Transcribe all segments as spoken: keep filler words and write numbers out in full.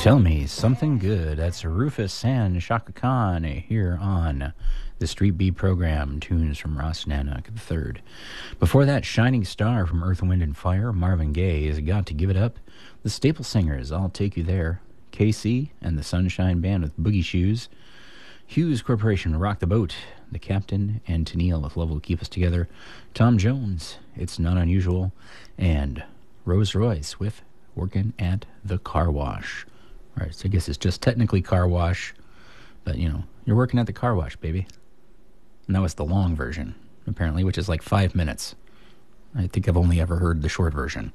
Tell me something good. That's Rufus and Shaka Khan here on the Street Beat program. Tunes from Ross Nanak the third. Before that, Shining Star from Earth, Wind and Fire. Marvin Gaye has Got to Give It Up. The Staple Singers, I'll Take You There. K C and the Sunshine Band with Boogie Shoes. Hughes Corporation, Rock the Boat. The Captain and Tennille with Love Will Keep Us Together. Tom Jones, It's Not Unusual. And Rose Royce with Working at the Car Wash. All right, so I guess it's just technically car wash, but, you know, you're working at the car wash, baby. And that was the long version, apparently, which is like five minutes. I think I've only ever heard the short version.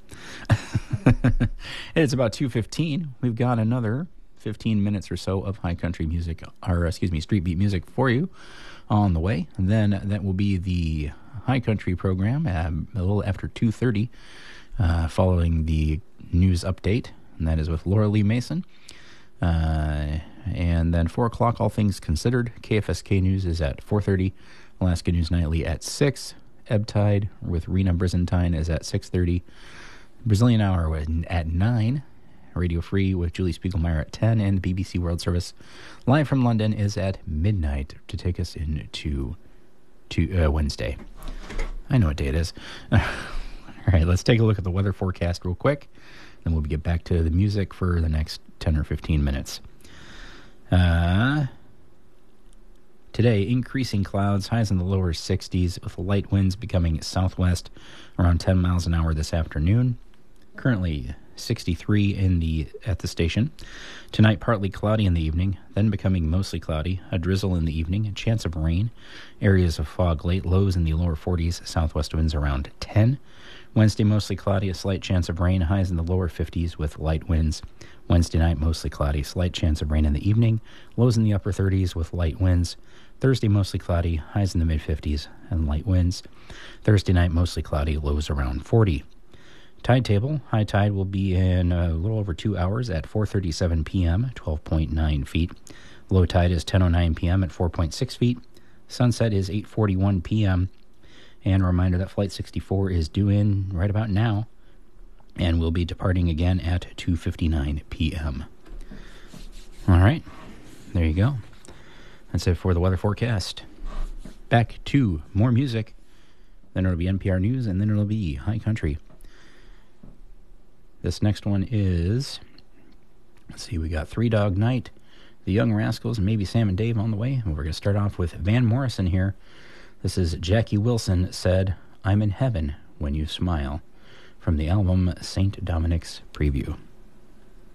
It's about two fifteen. We've got another fifteen minutes or so of high country music, or excuse me, street beat music for you on the way. And then that will be the high country program um, a little after two thirty, uh, following the news update, and that is with Laura Lee Mason. Uh, and then four o'clock, All Things Considered. K F S K News is at four thirty. Alaska News Nightly at six. Ebb Tide with Rena Brizantine is at six thirty. Brazilian Hour at nine. Radio Free with Julie Spiegelmeier at ten. And the B B C World Service live from London is at midnight to take us into to, uh, Wednesday. I know what day it is. All right, let's take a look at the weather forecast real quick. Then we'll get back to the music for the next ten or fifteen minutes. Uh, today, increasing clouds, highs in the lower sixties, with light winds becoming southwest around ten miles an hour this afternoon. Currently sixty-three in the at the station. Tonight, partly cloudy in the evening, then becoming mostly cloudy, a drizzle in the evening, a chance of rain, areas of fog late, lows in the lower forties, southwest winds around ten. Wednesday, mostly cloudy, a slight chance of rain, highs in the lower fifties with light winds. Wednesday night, mostly cloudy, slight chance of rain in the evening, lows in the upper thirties with light winds. Thursday, mostly cloudy, highs in the mid-fifties and light winds. Thursday night, mostly cloudy, lows around forty. Tide table, high tide will be in a little over two hours at four thirty-seven p.m., twelve point nine feet. Low tide is ten oh nine p.m. at four point six feet. Sunset is eight forty-one p.m., and a reminder that Flight sixty-four is due in right about now and will be departing again at two fifty-nine p.m. All right, there you go. That's it for the weather forecast. Back to more music. Then it'll be N P R News, and then it'll be High Country. This next one is, let's see, we got Three Dog Night, The Young Rascals, and maybe Sam and Dave on the way. And we're going to start off with Van Morrison here. This is Jackie Wilson Said, I'm in Heaven When You Smile, from the album Saint Dominic's Preview.